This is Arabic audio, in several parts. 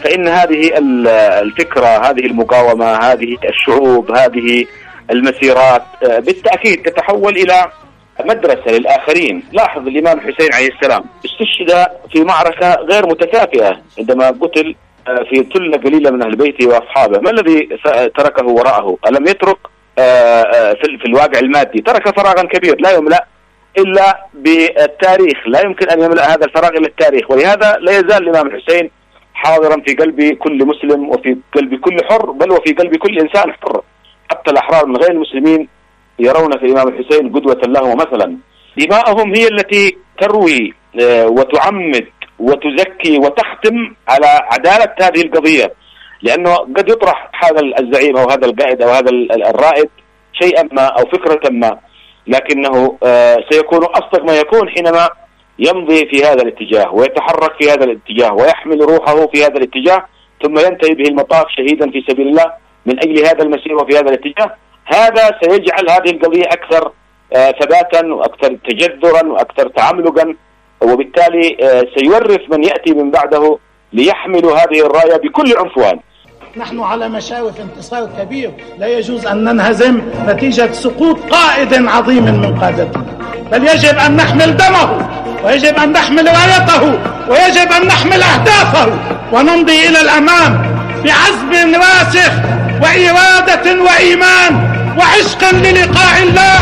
فإن هذه الفكرة، هذه المقاومة، هذه الشعوب، هذه المسيرات بالتأكيد تتحول إلى مدرسة للآخرين. لاحظ الإمام الحسين عليه السلام استشهد في معركة غير متكافئة عندما قتل في ثلة قليلة من أهل بيته وأصحابه. ما الذي تركه وراءه؟ ألم يترك في الواقع المادي ترك فراغا كبير لا يملأ إلا بالتاريخ، لا يمكن أن يملأ هذا الفراغ إلا التاريخ. ولهذا لا يزال الإمام الحسين حاضرا في قلب كل مسلم وفي قلب كل حر، بل وفي قلب كل إنسان حر. حتى الأحرار من غير المسلمين يرون في الإمام الحسين قدوة له ومثلا. دماءهم هي التي تروي وتعمد وتزكي وتختم على عدالة هذه القضية، لأنه قد يطرح هذا الزعيم أو هذا القائد أو هذا الرائد شيئا ما أو فكرة ما، لكنه سيكون أصدق ما يكون حينما يمضي في هذا الاتجاه ويتحرك في هذا الاتجاه ويحمل روحه في هذا الاتجاه، ثم ينتهي به المطاف شهيدا في سبيل الله من أجل هذا المسير وفي هذا الاتجاه. هذا سيجعل هذه القضية أكثر ثباتا وأكثر تجذرا وأكثر تعملقا، وبالتالي سيورث من يأتي من بعده ليحمل هذه الراية بكل عنفوان. نحن على مشارف انتصار كبير، لا يجوز أن ننهزم نتيجة سقوط قائد عظيم من قادتنا، بل يجب أن نحمل دمه، ويجب أن نحمل رايته، ويجب أن نحمل أهدافه، ونمضي إلى الأمام بعزم راسخ وإرادة وإيمان وعشق للقاء الله.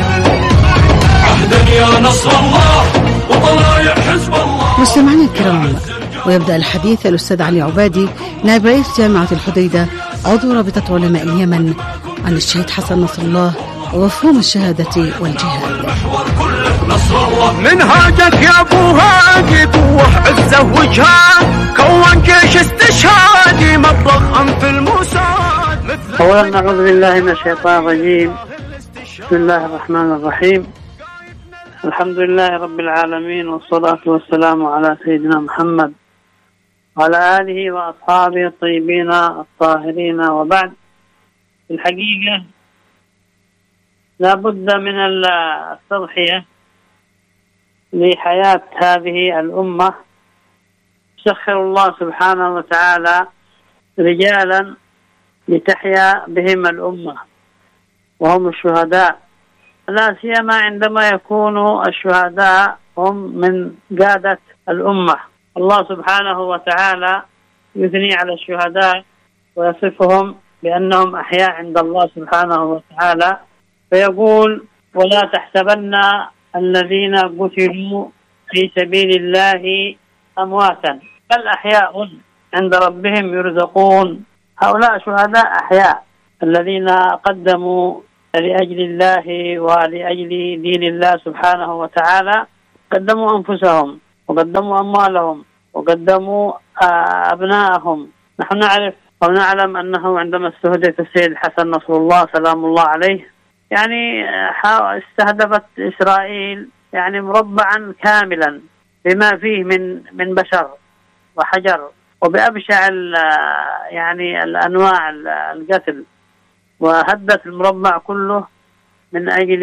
عهدا يا نصر الله وطلائع حزب الله. مستمعينا الكرام، ويبدأ الحديث الأستاذ علي عبادي نائب رئيس جامعة الحديدة عضو رابطة علماء اليمن عن الشهيد حسن نصر الله ومفهوم الشهادة والجهاد. منهاجك يا ابو هادي قوة عزة وجهاد، كون جيش استشهادي مبلغ أنف الموساد. أولا نعوذ بالله من الشيطان الرجيم، بسم الله الرحمن الرحيم، الحمد لله رب العالمين، والصلاة والسلام على سيدنا محمد وعلى آله وأصحابه الطيبين الطاهرين. وبعد، الحقيقة لا بد من التضحية لحياة هذه الأمة. سخر الله سبحانه وتعالى رجالا لتحيا بهم الأمة وهم الشهداء، لا سيما عندما يكون الشهداء هم من قادة الأمة. الله سبحانه وتعالى يثني على الشهداء ويصفهم بأنهم أحياء عند الله سبحانه وتعالى، فيقول: ولا تحسبن الذين قتلوا في سبيل الله أمواتا بل أحياء عند ربهم يرزقون. هؤلاء شهداء أحياء الذين قدموا لأجل الله ولأجل دين الله سبحانه وتعالى، قدموا أنفسهم وقدموا أموالهم وقدموا أبنائهم. نحن نعرف ونعلم أنه عندما استهدف السيد حسن نصر الله سلام الله عليه، يعني استهدفت إسرائيل يعني مربعا كاملا بما فيه من بشر وحجر وبأبشع يعني الأنواع القتل، وهدت المربع كله من أجل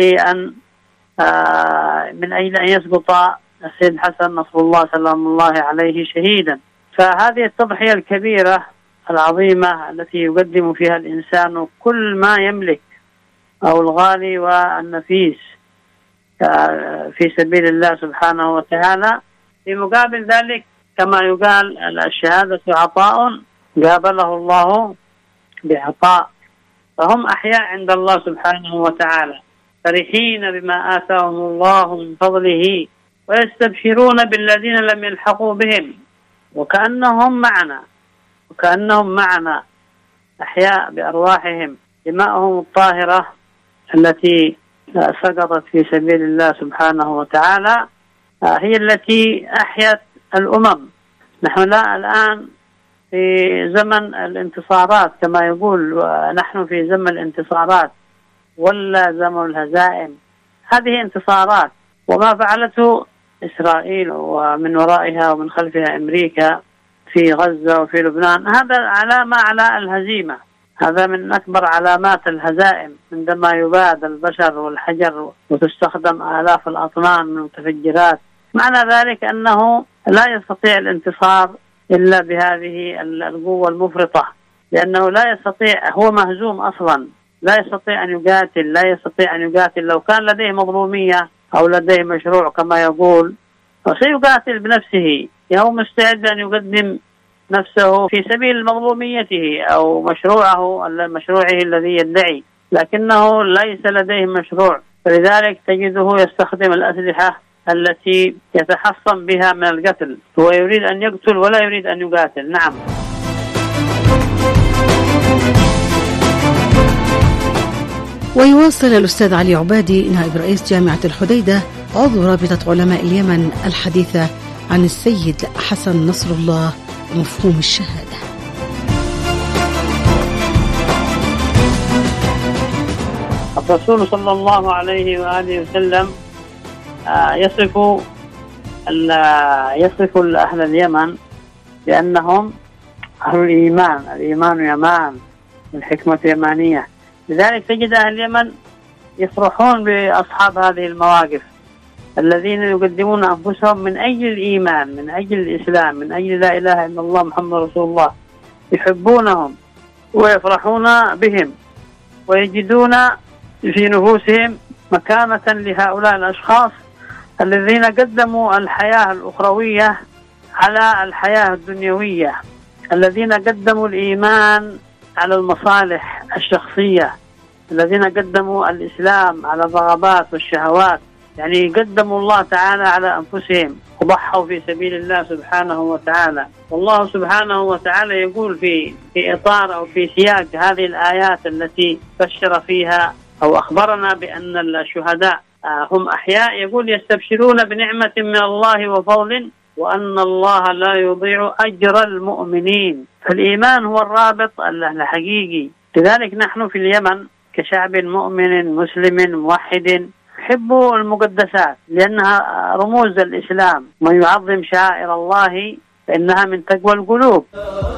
أن يسقط السيد حسن نصر الله سلام الله عليه شهيدا. فهذه التضحية الكبيرة العظيمة التي يقدم فيها الإنسان كل ما يملك أو الغالي والنفيس في سبيل الله سبحانه وتعالى، في مقابل ذلك كما يقال الشهادة عطاء قابله الله بعطاء، فهم أحياء عند الله سبحانه وتعالى فرحين بما آتاهم الله من فضله ويستبشرون بالذين لم يلحقوا بهم وكأنهم معنا أحياء بأرواحهم. دماءهم الطاهرة التي سقطت في سبيل الله سبحانه وتعالى هي التي أحيت الأمم. نحن الآن في زمن الانتصارات كما يقول، نحن في زمن الانتصارات ولا زمن الهزائم. هذه انتصارات، وما فعلته إسرائيل ومن ورائها ومن خلفها أمريكا في غزة وفي لبنان هذا علامة على الهزيمة، هذا من أكبر علامات الهزائم، عندما يباد البشر والحجر وتستخدم آلاف الأطنان من المتفجرات. معنى ذلك أنه لا يستطيع الانتصار إلا بهذه القوة المفرطة، لأنه لا يستطيع، هو مهزوم أصلا، لا يستطيع أن يقاتل. لو كان لديه مظلومية أو لديه مشروع كما يقول سيقاتل بنفسه، هو مستعد أن يقدم نفسه في سبيل مظلوميته أو مشروعه الذي يدعي، لكنه ليس لديه مشروع، فلذلك تجده يستخدم الأسلحة التي يتحصن بها من القتل. هو يريد أن يقتل ولا يريد أن يقاتل. نعم. ويواصل الأستاذ علي عبادي نائب رئيس جامعة الحديدة عضو رابطة علماء اليمن الحديثة عن السيد حسن نصر الله ومفهوم الشهادة. الرسول صلى الله عليه وآله وسلم يصف أهل اليمن بأنهم أهل الإيمان. الإيمان يمان، الحكمة يمانية. لذلك تجد أهل اليمن يفرحون بأصحاب هذه المواقف الذين يقدمون أنفسهم من أجل الإيمان، من أجل الإسلام، من أجل لا إله إلا الله محمد رسول الله. يحبونهم ويفرحون بهم ويجدون في نفوسهم مكانة لهؤلاء الأشخاص الذين قدموا الحياة الأخروية على الحياة الدنيوية، الذين قدموا الإيمان على المصالح الشخصية، الذين قدموا الإسلام على الرغبات والشهوات، يعني قدموا الله تعالى على أنفسهم وضحوا في سبيل الله سبحانه وتعالى. والله سبحانه وتعالى يقول في إطار أو في سياق هذه الآيات التي بشر فيها أو أخبرنا بأن الشهداء هم أحياء، يقول يستبشرون بنعمة من الله وفضل وأن الله لا يضيع أجر المؤمنين. فالإيمان هو الرابط الحقيقي. لذلك نحن في اليمن كشعب مؤمن مسلم موحد نحب المقدسات لأنها رموز الإسلام، من يعظم شعائر الله فإنها من تقوى القلوب.